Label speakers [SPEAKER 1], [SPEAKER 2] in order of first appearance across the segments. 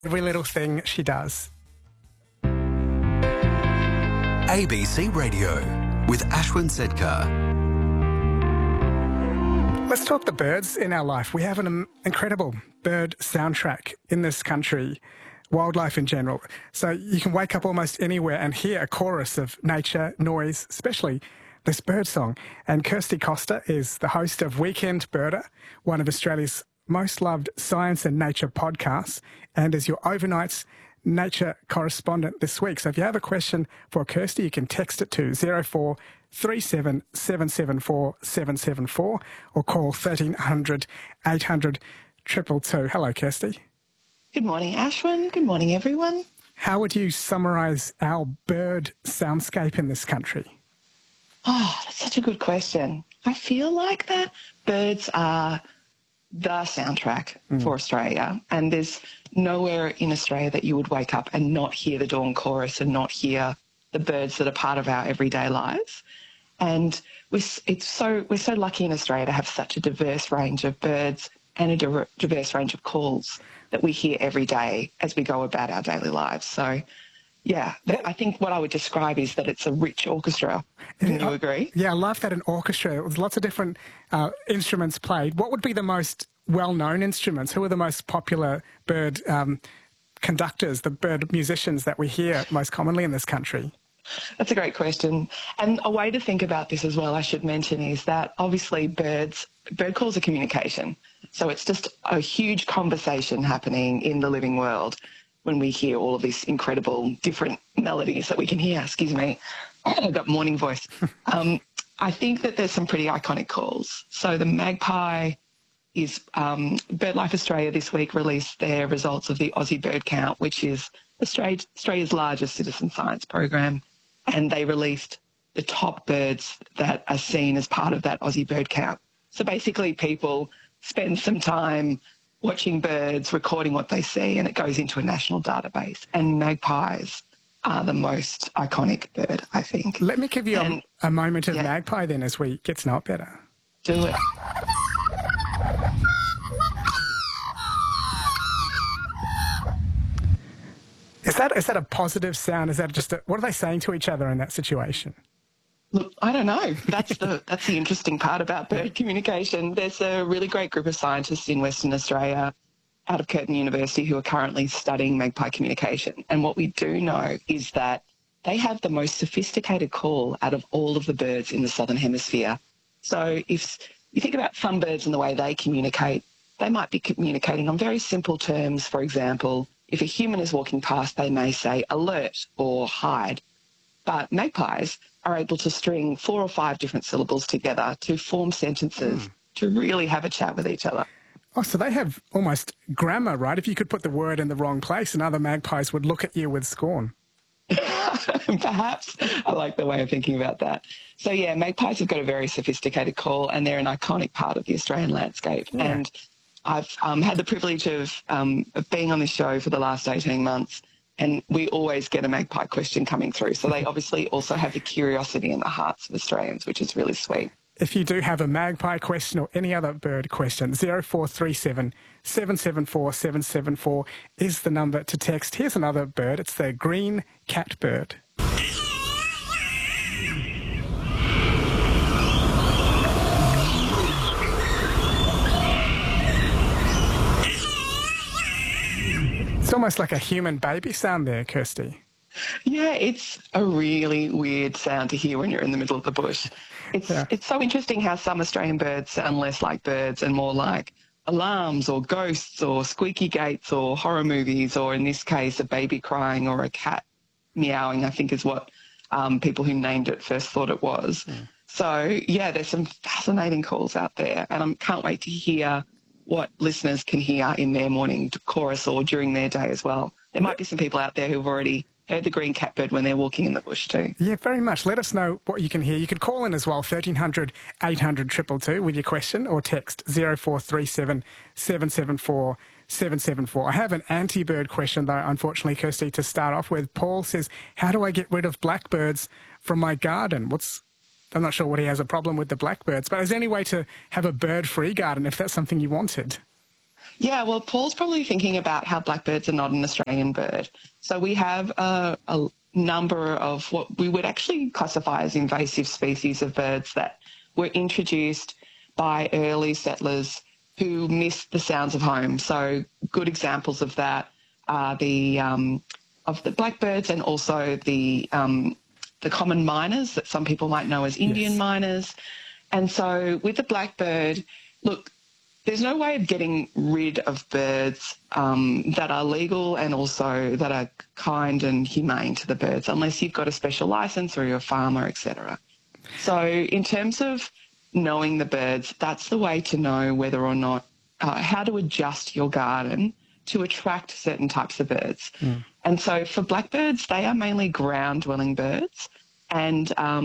[SPEAKER 1] Every little thing she does.
[SPEAKER 2] ABC Radio with Ashwin Sedkar.
[SPEAKER 1] Let's talk the birds in our life. We have an incredible bird soundtrack in this country, wildlife in general. So you can wake up almost anywhere and hear a chorus of nature, noise, especially this bird song. And Kirsty Costa is the host of Weekend Birder, one of Australia's most loved science and nature podcasts, and is your overnight nature correspondent this week. So if you have a question for Kirsty, you can text it to 0437 774 774 or call 1300 800 222. Hello, Kirsty.
[SPEAKER 3] Good morning, Ashwin. Good morning, everyone.
[SPEAKER 1] How would you summarise our bird soundscape in this country?
[SPEAKER 3] Oh, that's such a good question. I feel like that birds are the soundtrack for Australia, and there's nowhere in Australia that you would wake up and not hear the dawn chorus and not hear the birds that are part of our everyday lives. And we're so lucky in Australia to have such a diverse range of birds and a diverse range of calls that we hear every day as we go about our daily lives. So, yeah, I think what I would describe is that it's a rich orchestra. Can you agree?
[SPEAKER 1] Yeah, I love that, an orchestra with lots of different instruments played. What would be the most well-known instruments? Who are the most popular bird conductors, the bird musicians that we hear most commonly in this country?
[SPEAKER 3] That's a great question. And a way to think about this as well, I should mention, is that obviously bird calls are communication. So it's just a huge conversation happening in the living world when we hear all of these incredible different melodies that we can hear. Excuse me, I've got morning voice. I think that there's some pretty iconic calls. So the magpie is BirdLife Australia this week released their results of the Aussie Bird Count, which is Australia's largest citizen science program, and they released the top birds that are seen as part of that Aussie Bird Count. So basically people spend some time watching birds, recording what they see, and it goes into a national database. And magpies are the most iconic bird, I think.
[SPEAKER 1] Let me give you a moment of magpie then as we get to know it better.
[SPEAKER 3] Do it.
[SPEAKER 1] Is that a positive sound? Is that just what are they saying to each other in that situation?
[SPEAKER 3] Look, I don't know. That's the interesting part about bird communication. There's a really great group of scientists in Western Australia out of Curtin University who are currently studying magpie communication. And what we do know is that they have the most sophisticated call out of all of the birds in the Southern Hemisphere. So if you think about some birds and the way they communicate, they might be communicating on very simple terms. For example, if a human is walking past, they may say alert or hide. But magpies are able to string 4 or 5 different syllables together to form sentences to really have a chat with each other.
[SPEAKER 1] Oh, so they have almost grammar, right? If you could put the word in the wrong place, and other magpies would look at you with scorn.
[SPEAKER 3] Perhaps. I like the way of thinking about that. So, yeah, magpies have got a very sophisticated call, and they're an iconic part of the Australian landscape. Yeah. And I've had the privilege of being on this show for the last 18 months, and we always get a magpie question coming through. So they obviously also have the curiosity in the hearts of Australians, which is really sweet.
[SPEAKER 1] If you do have a magpie question or any other bird question, 0437 774 774 is the number to text. Here's another bird. It's the green catbird. It's almost like a human baby sound there, Kirsty.
[SPEAKER 3] Yeah, it's a really weird sound to hear when you're in the middle of the bush. It's so interesting how some Australian birds sound less like birds and more like alarms or ghosts or squeaky gates or horror movies, or in this case, a baby crying or a cat meowing, I think is what people who named it first thought it was. Yeah. So, yeah, there's some fascinating calls out there, and I can't wait to hear what listeners can hear in their morning chorus or during their day as well. There might be some people out there who've already heard the green catbird when they're walking in the bush too.
[SPEAKER 1] Yeah, very much. Let us know what you can hear. You could call in as well, 1300 800 222 with your question, or text 0437 774 774. I have an anti-bird question though, unfortunately, Kirsty, to start off with. Paul says, how do I get rid of blackbirds from my garden? I'm not sure what he has a problem with the blackbirds, but is there any way to have a bird-free garden if that's something you wanted?
[SPEAKER 3] Yeah, well, Paul's probably thinking about how blackbirds are not an Australian bird. So we have a number of what we would actually classify as invasive species of birds that were introduced by early settlers who missed the sounds of home. So good examples of that are the blackbirds and also the common miners that some people might know as Indian miners. And so with the blackbird, look, there's no way of getting rid of birds that are legal and also that are kind and humane to the birds unless you've got a special license or you're a farmer, etc. So in terms of knowing the birds, that's the way to know whether or not how to adjust your garden to attract certain types of birds. And so for blackbirds, they are mainly ground-dwelling birds, and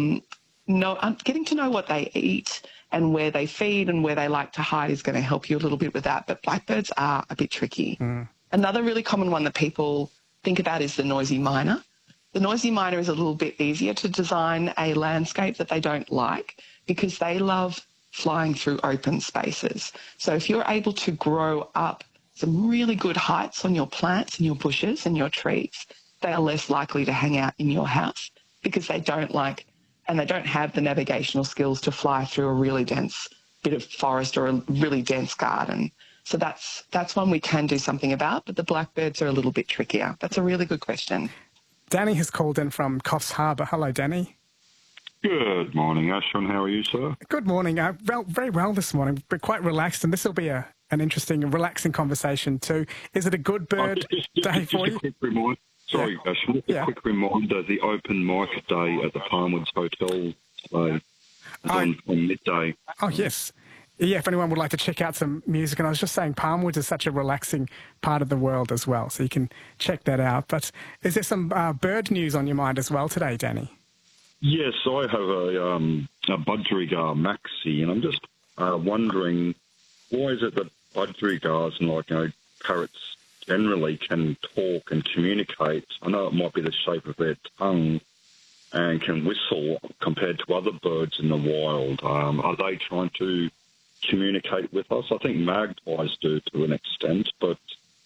[SPEAKER 3] getting to know what they eat and where they feed and where they like to hide is going to help you a little bit with that. But blackbirds are a bit tricky. Another really common one that people think about is the noisy miner. The noisy miner is a little bit easier to design a landscape that they don't like because they love flying through open spaces. So if you're able to grow up some really good heights on your plants and your bushes and your trees, they are less likely to hang out in your house because they don't like and they don't have the navigational skills to fly through a really dense bit of forest or a really dense garden. So that's one we can do something about, but the blackbirds are a little bit trickier. That's a really good question.
[SPEAKER 1] Danny has called in from Coffs Harbour. Hello, Danny.
[SPEAKER 4] Good morning, Ashwin. How are you, sir?
[SPEAKER 1] Good morning. Very well this morning, but quite relaxed, and this will be an interesting and relaxing conversation too. Is it a good bird day for you?
[SPEAKER 4] A quick reminder. Sorry, Ashwin. A quick reminder, the open mic day at the Palmwoods Hotel today on midday.
[SPEAKER 1] Oh, yes. Yeah, if anyone would like to check out some music, and I was just saying Palmwoods is such a relaxing part of the world as well, so you can check that out. But is there some bird news on your mind as well today, Danny?
[SPEAKER 4] Yes, I have a budgerigar maxi, and I'm just wondering, why is it that budgerigars and parrots generally can talk and communicate? I know it might be the shape of their tongue and can whistle compared to other birds in the wild. Are they trying to communicate with us? I think magpies do to an extent, but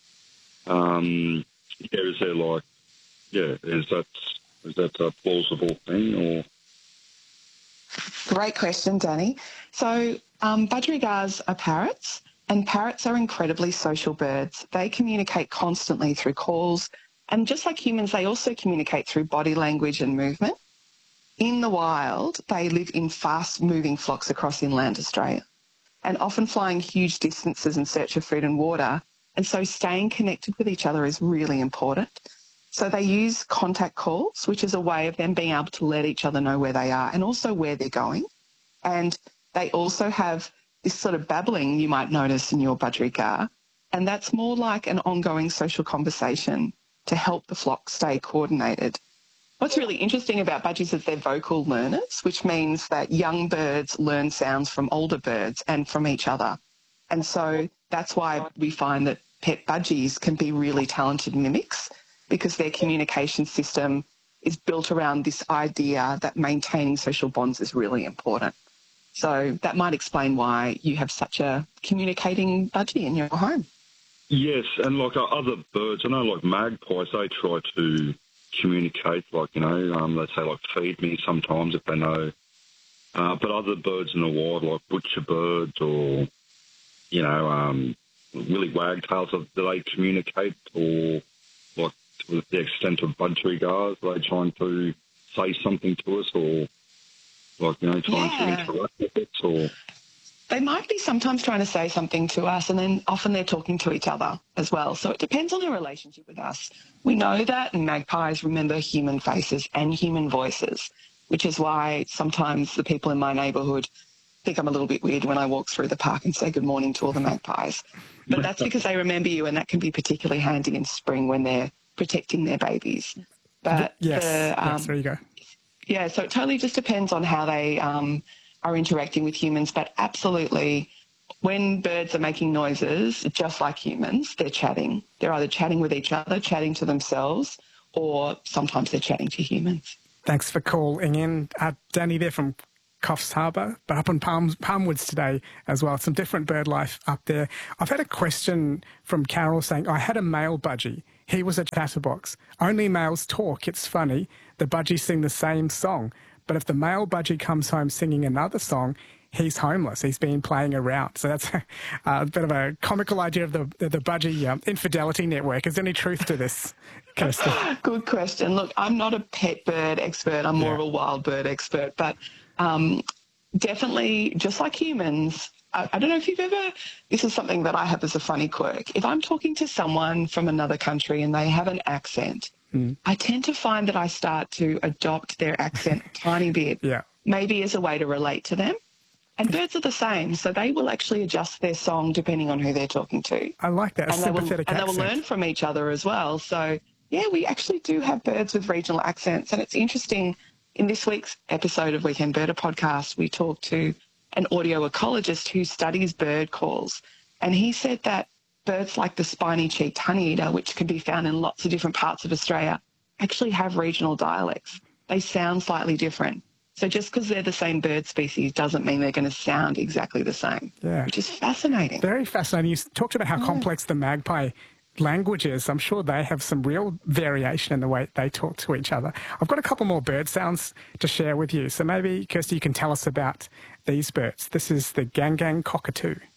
[SPEAKER 4] is that a plausible thing? Or
[SPEAKER 3] Great question, Danny. So budgerigars are parrots, and parrots are incredibly social birds. They communicate constantly through calls, and just like humans, they also communicate through body language and movement. In the wild, they live in fast-moving flocks across inland Australia and often flying huge distances in search of food and water, and so staying connected with each other is really important. So they use contact calls, which is a way of them being able to let each other know where they are and also where they're going. And they also have this sort of babbling you might notice in your budgerigar, and that's more like an ongoing social conversation to help the flock stay coordinated. What's really interesting about budgies is they're vocal learners, which means that young birds learn sounds from older birds and from each other. And so that's why we find that pet budgies can be really talented mimics, because their communication system is built around this idea that maintaining social bonds is really important. So that might explain why you have such a communicating budgie in your home.
[SPEAKER 4] yes, and like other birds, I know like magpies, they try to communicate, they say feed me sometimes if they know. But other birds in the wild, like butcher birds or, willy wagtails, do they communicate, or like to the extent of budgerigars, are they trying to say something to us, or trying to interact with it, or?
[SPEAKER 3] They might be sometimes trying to say something to us, and then often they're talking to each other as well. So it depends on their relationship with us. We know that magpies remember human faces and human voices, which is why sometimes the people in my neighbourhood think I'm a little bit weird when I walk through the park and say good morning to all the magpies. But that's because they remember you, and that can be particularly handy in spring when they're protecting their babies. But
[SPEAKER 1] yes, there you go.
[SPEAKER 3] Yeah, so it totally just depends on how they are interacting with humans. But absolutely, when birds are making noises, just like humans, they're chatting. They're either chatting with each other, chatting to themselves, or sometimes they're chatting to humans.
[SPEAKER 1] Thanks for calling in. Danny there from Coffs Harbour, but up on Palmwoods today as well. Some different bird life up there. I've had a question from Carol saying, I had a male budgie. He was a chatterbox. Only males talk. It's funny. The budgies sing the same song. But if the male budgie comes home singing another song, he's homeless. He's been playing around. So that's a bit of a comical idea of the budgie infidelity network. Is there any truth to this kind of stuff?
[SPEAKER 3] Good question. Look, I'm not a pet bird expert. I'm more of a wild bird expert. But definitely, just like humans, I don't know if you've ever, this is something that I have as a funny quirk. If I'm talking to someone from another country and they have an accent, I tend to find that I start to adopt their accent a tiny bit, maybe as a way to relate to them. And birds are the same, so they will actually adjust their song depending on who they're talking to.
[SPEAKER 1] I like that, a sympathetic accent.
[SPEAKER 3] And they will learn from each other as well. So, yeah, we actually do have birds with regional accents. And it's interesting, in this week's episode of Weekend Birder podcast, we talked to an audio ecologist who studies bird calls. And he said that birds like the spiny-cheeked honeyeater, which can be found in lots of different parts of Australia, actually have regional dialects. They sound slightly different. So just because they're the same bird species doesn't mean they're going to sound exactly the same, which is fascinating.
[SPEAKER 1] Very fascinating. You talked about how complex the magpie language is. I'm sure they have some real variation in the way they talk to each other. I've got a couple more bird sounds to share with you. So maybe, Kirsty, you can tell us about these birds. This is the Gang Gang cockatoo.